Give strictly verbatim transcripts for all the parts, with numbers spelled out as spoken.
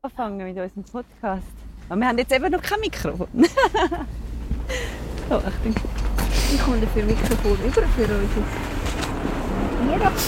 Anfangen mit unserem Podcast. Aber wir haben jetzt eben noch kein Mikrofon. Oh, Achtung. Ich komme dafür ein Mikrofon über für uns. Hier ab.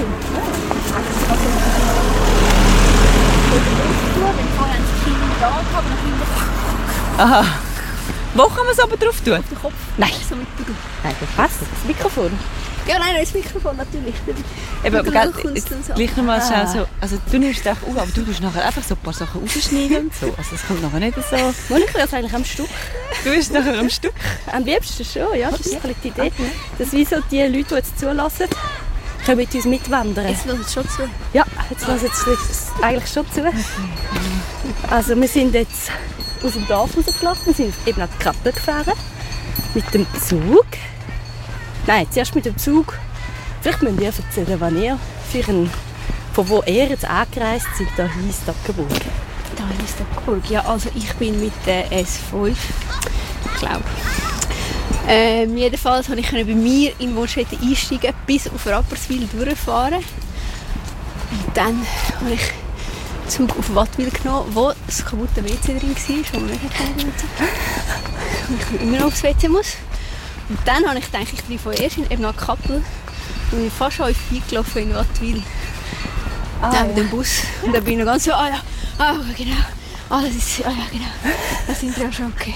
Aha. Wo kann man es aber drauf tun? Auf den Kopf. Nein. So mit der Nein, das passt. Das Mikrofon. Ja, nein, das Mikrofon natürlich. Eben, aber gell, gell, jetzt gleich nochmal schnell so. Also du nimmst es einfach auf, aber du tust nachher einfach so ein paar Sachen rausschneiden und so. Also es kommt nachher nicht so. Monika ist eigentlich am Stück. Du bist nachher am Stück. Am liebsten schon, ja. Das ist ein bisschen die Idee. Dass wie so die Leute, die jetzt zulassen, können mit uns mitwandern. Jetzt hören sie schon zu. Ja, jetzt hören sie es eigentlich schon zu. Also wir sind jetzt aus dem Dorf rausgelaufen, wir sind eben nach Kappel gefahren. Mit dem Zug. Nein, zuerst mit dem Zug. Vielleicht müsst ihr erzählen, wann ihr für einen, von wo ihr jetzt angereist seid, da in Stackenburg. Da in Stackenburg. Ja, also ich bin mit der S fünf, ich glaube. Ähm, jedenfalls konnte ich bei mir in Wohnstätte einsteigen, bis auf Rapperswil durchfahren. Und dann habe ich den Zug auf Wattwil genommen, wo das kaputte W C drin war, wo man nicht benutzen kann. Und ich immer noch aufs W C muss. Und dann habe ich gedacht, ich bin von erst in, eben nach Kappel und ich fast schon eingelaufen in Wattwil. Ah, Dann ja. den Bus. Und dann bin ich noch ganz so, ah ja, ah genau, ah das ist, ah ja genau, da sind wir ja schon, okay.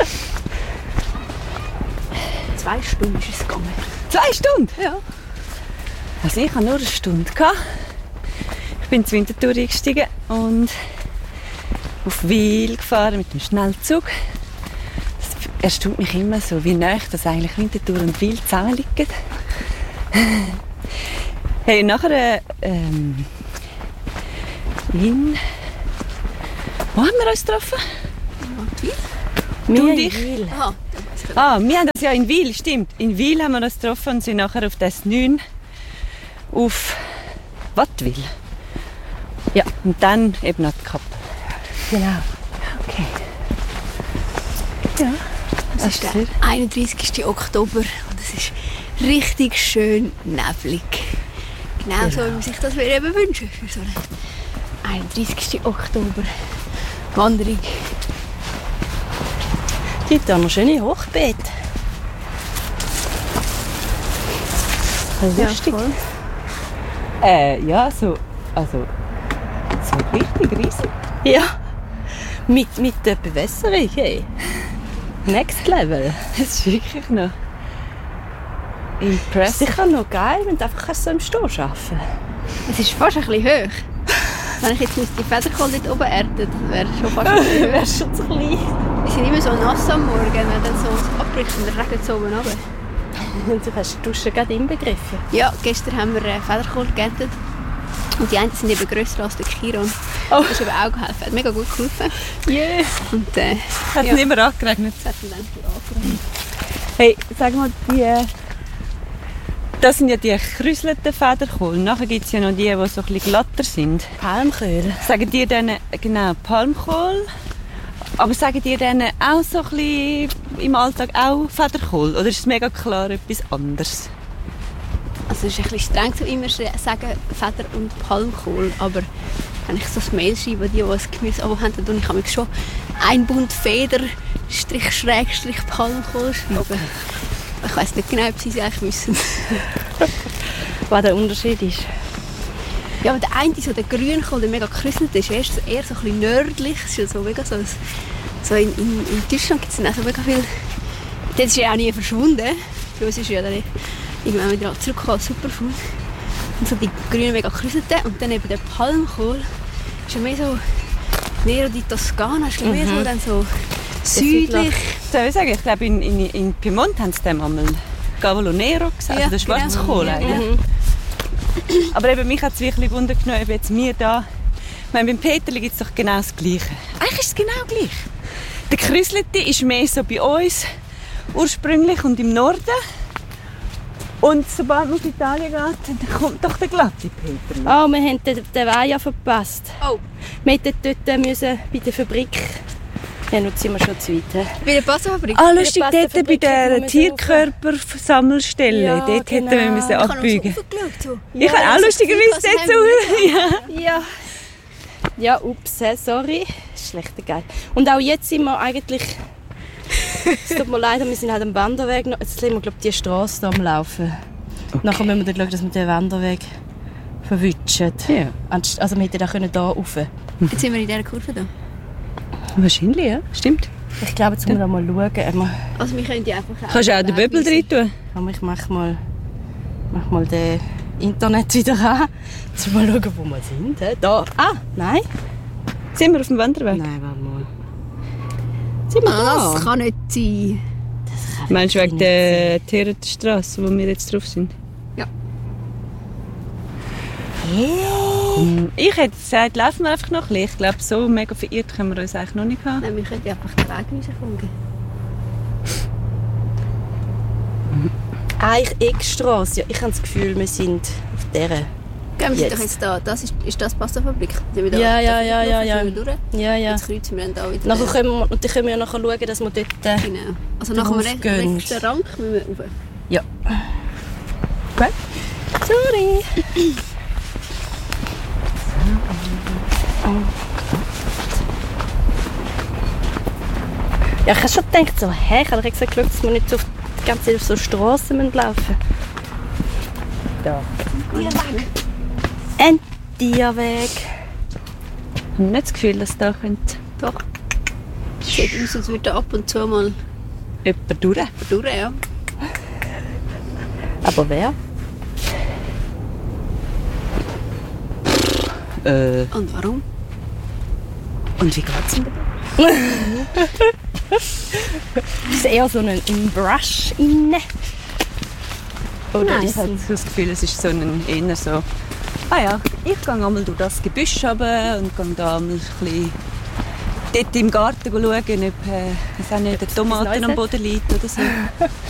Zwei Stunden ist es gegangen. Zwei Stunden? Ja. Also ich hatte nur eine Stunde. Ich bin zur Winterthur eingestiegen und auf Wil gefahren mit dem Schnellzug. Das erstaunt mich immer so, wie nah das eigentlich Winterthur und Wil zusammenliegen. Hey, nachher ähm, in... Wo haben wir uns getroffen? Wattwil? Du und in ich? Wil. Aha. Ah, wir haben das ja in Wil, stimmt. In Wil haben wir uns getroffen und sind nachher auf das neun auf Wattwil. Ja, und dann eben nach Kappel. Genau. Okay. Ja. Es ist der einunddreißigsten Oktober und es ist richtig schön neblig. Genau, so, wie man sich das eben wünschen für so einen einunddreißigsten Oktober Wanderung. Es gibt auch noch schöne Hochbeete. Ja, Lustig. voll. Äh, ja, so, also, so richtig riesig. Ja. Mit, mit der Bewässerung, hey. Next Level. Das ist wirklich noch impressive. Sicher noch geil, wenn du einfach so im Stehen arbeiten kannst. Es ist fast ein bisschen hoch. Wenn ich jetzt die Federkohl dort oben ernten, das wäre schon fast ein bisschen hoch. Wäre schon zu klein. Wir sind immer so nass am Morgen, wenn dann so abbricht und dann regnet es oben runter. Und du hast die Dusche gerade inbegriffen. Ja, gestern haben wir äh, Federkohl geerntet. Und die einen sind eben grösser als der Chiron. Oh. Das ist eben auch geholfen. Hat mega gut geholfen. Yeah. Und äh, Hat es ja, nicht mehr angeregnet. das hat dann angefangen. Hey, sag mal, die, äh, das sind ja die gekräuselten Federkohl. Nachher gibt es ja noch die, die so ein bisschen glatter sind. Palmköhl. Sagen die denen, genau, Palmkohl? Aber sagen die denen auch so ein bisschen im Alltag auch Federkohl? Oder ist es mega klar etwas anderes? Also es ist ein bisschen streng zu immer sagen Feder- und Palmkohl. Aber wenn ich so ein Mail schreibe, die, die ein Gemüse haben, dann tue ich manchmal schon ein Bund Feder, Strich, Schrägstrich, Palmkohl schreiben. Okay. Ich weiss nicht genau, ob sie es eigentlich wissen. Was der Unterschied ist. Ja, aber der eine, so der Grünkohl, der mega gekräuselt ist, ist eher so ein bisschen nördlich. Es ist ja so mega so, so in, in, in Deutschland gibt es dann auch so mega viel. Das ist ja auch nie verschwunden. Für uns ist ja dann irgendwann wieder zurückgekommen als Superfood. Und so die grünen, mega gekräuselten. Und dann eben der Palmkohl ist ja mehr so näher die Toskana, ist ja mehr so, dann so südlich. Soll ich sagen, ich glaube in, in, in Piemont haben sie dem einmal Cavolo Nero gesagt, Ja, also der Schwarzkohl genau. eigentlich. Mhm. Aber eben, mich hat es wirklich Wunder genommen, ob jetzt wir da... Ich meine, beim Peterli gibt es doch genau das Gleiche. Eigentlich ist es genau gleich. Der gekräuselte ist mehr so bei uns, ursprünglich und im Norden. Und sobald man auf Italien geht, dann kommt doch der glatte Peterli. Oh, wir haben den, den Wein ja verpasst. Oh, Wir hätten dort müssen, bei der Fabrik. Ja, nun sind wir schon zu weit. bei der Passafabrik. Ah, lustig, Bei dort der bei Fabrik der hätten wir Tierkörpersammelstelle. Ja, dort genau. hätten wir müssen Ich habe noch so abbiegen. raufgeschaut. So. Ich habe auch so lustigerweise Zeug, dort was zu. Ja. Ja. Ja, ups, hä, sorry. Schlechter geil. Und auch jetzt sind wir eigentlich... Es tut mir leid, wir sind halt am Wanderweg. noch- Jetzt sind wir, glaube ich, die Straße da am Laufen. Okay. Nachher müssen wir dann schauen, dass wir den Wanderweg verwutschen. Ja. Anst- Also wir hätten auch hier rauf können. Jetzt sind wir in dieser Kurve da. Wahrscheinlich, ja. Stimmt. Ich glaube, jetzt müssen wir mal schauen. ob wir- Also wir können die einfach... Kannst du auch den Böbel drin tun? Aber ich mache mal, mach mal den Internet wieder an. Jetzt mal schauen, wo wir sind. hä? Da. Ah, nein. Sind wir auf dem Wanderweg? Nein, warte mal. Sind wir Ah, das da? kann nicht sein. Meinst du wegen der Therenstrasse, wo wir jetzt drauf sind? Hey. Ich hätte gesagt, laufen wir einfach noch ein bisschen. Ich glaube, so mega verirrt können wir uns eigentlich noch nicht haben. Nein, wir können einfach den Weg folgen. Eigentlich Eckstrasse. Ja, ich habe das Gefühl, wir sind auf dieser. Gehen wir sind Jetzt. doch jetzt da. Das ist, ist das Pastafabrik? Sind wir da- Ja, ja, da ja, ja, ja. sind wir durch. Ja, ja. Jetzt kreuzen wir dann da wieder. Nachher können wir, und dann können wir ja nachher schauen, dass wir dort... Äh, Genau. Also nach dem Drauf rechten gehen. rechten Rang müssen wir rauf. ja. Okay. Sorry. Ja, ich habe schon gedacht, so, hä, ich habe gesagt, geschaut, dass wir nicht so auf die ganze Zeit auf so Strassen laufen müssen. Da. Ein Tierweg. Ich habe nicht das Gefühl, dass da könnte Doch. Sieht aus, als würde da ab und zu mal jemand durch. durch, ja. Aber wer? Äh, Und warum? und wie geht's denn? Das ist eher so ein, ein Brush rein. Oder Nein, ist ich habe es das Gefühl, es ist so ein eher so... Ah ja, ich gehe einmal durch das Gebüsch runter und gehe da einmal ein bisschen dort im Garten schauen, ob äh, es auch nicht eine Tomate Neues am hat? Boden liegt oder so.